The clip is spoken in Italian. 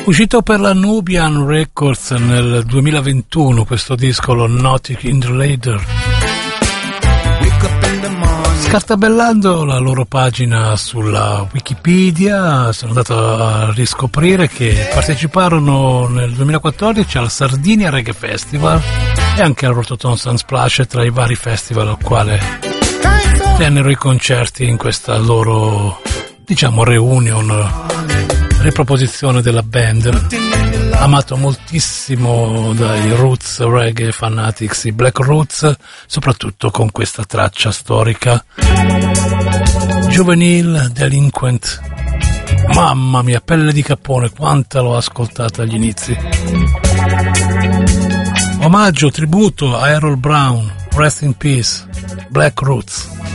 Uscito per la Nubian Records nel 2021 questo disco, lo Nautic in the Later. Scartabellando la loro pagina sulla Wikipedia sono andato a riscoprire che parteciparono nel 2014 al Sardinia Reggae Festival e anche al Rototom Sunsplash, tra i vari festival al quale tennero i concerti in questa loro, diciamo, reunion, riproposizione della band, amato moltissimo dai roots reggae fanatics, i Black Roots, soprattutto con questa traccia storica, Juvenile Delinquent. Mamma mia, pelle di cappone, quanta l'ho ascoltata agli inizi. Omaggio, tributo a Errol Brown, Rest in Peace, Black Roots.